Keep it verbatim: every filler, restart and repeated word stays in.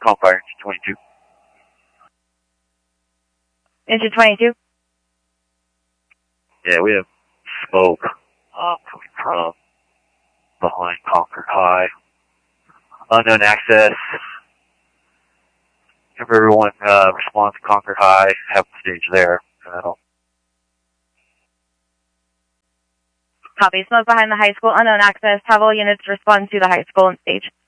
Call fire, engine twenty-two. Engine twenty-two? Yeah, we have smoke uh, coming from behind Concord High. Unknown access. If everyone uh, responds to Concord High, have the stage there. Uh, Copy. Smoke behind the high school. Unknown access. Have all units respond to the high school and stage.